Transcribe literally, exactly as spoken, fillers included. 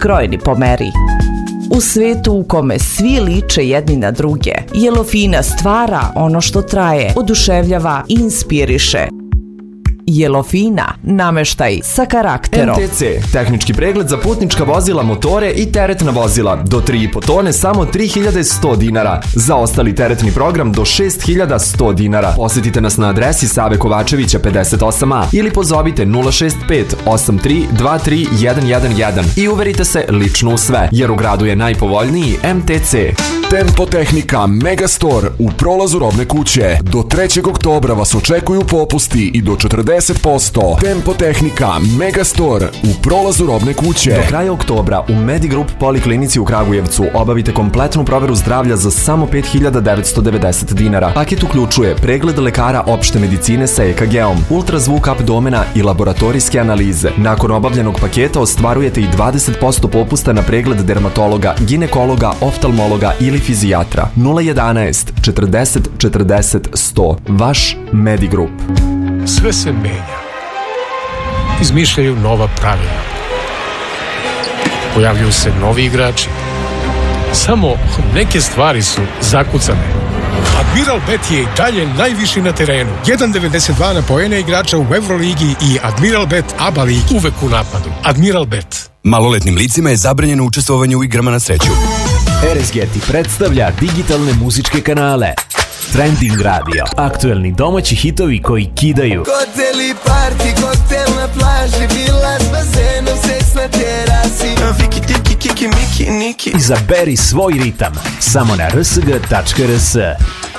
skrojeni po meri. U svetu u kome svi liče jedni na druge, Jelofina stvara ono što traje, oduševljava i inspiriše. Jelofina, nameštaj sa karakterom. M T C, tehnički pregled za putnička vozila, motore i teretna vozila. Do tri i po tone samo tri hiljade sto dinara. Za ostali teretni program do šest hiljada sto dinara. Posjetite nas na adresi Save Kovačevića pedeset osam A ili pozovite nula šest pet osam tri dva tri jedan jedan jedan i uverite se lično u sve, jer u gradu je najpovoljniji M T C. Tempo Tehnika Megastore u prolazu Robne kuće. Do trećeg oktobra vas očekuju popusti i do četrdeset posto. Tempo Tehnika Megastore u prolazu Robne kuće. Do kraja oktobra u Medigroup Poliklinici u Kragujevcu obavite kompletnu proveru zdravlja za samo pet hiljada devetsto devedeset dinara. Paket uključuje pregled lekara opšte medicine sa E K G-om, ultrazvuk abdomena i laboratorijske analize. Nakon obavljenog paketa ostvarujete i dvadeset posto popusta na pregled dermatologa, ginekologa, oftalmologa ili fizijatra. nula jedanaest četrdeset četrdeset sto. Vaš Medigroup. Sve se menja. Izmišljaju nova pravila. Pojavljuju se novi igrači. Samo neke stvari su zakucane. Admiral Bet je i dalje najviši na terenu. jedan zarez devedeset dva na poene igrača u Euroligi i Admiral Bet A B A ligi. Uvek u napadu. Admiral Bet. Maloletnim licima je zabranjeno učestvovanje u igrama na sreću. R S G ti predstavlja digitalne muzičke kanale. Trending Radio. Aktuelni domaći hitovi koji kidaju. Koktel i party, koktel na plaži, vila s bazenom, seks na terasi. Viki, tiki, kiki, miki, niki. Izaberi svoj ritam. Samo na r s g tačka r s.